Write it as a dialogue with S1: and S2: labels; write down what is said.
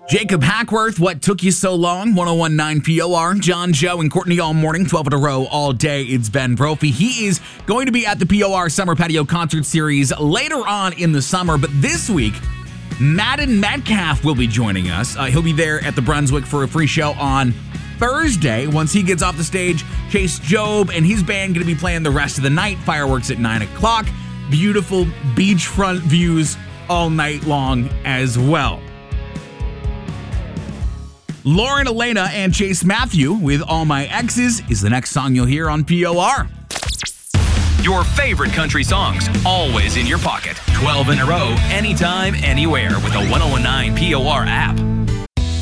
S1: Jacob Hackworth, What Took You So Long? 1019 POR. John, Joe, and Courtney all morning, 12 in a row all day. It's Ben Brophy. He is going to be at the POR Summer Patio Concert Series later on in the summer, but this week, Madden Metcalf will be joining us. He'll be there at the Brunswick for a free show on Thursday. Once he gets off the stage, Chase Job and his band going to be playing the rest of the night. Fireworks at 9 o'clock. Beautiful beachfront views all night long as well. Lauren Elena and Chase Matthew with All My Exes is the next song you'll hear on POR.
S2: Your favorite country songs, always in your pocket. 12 in a row, anytime, anywhere with the 1019 POR app.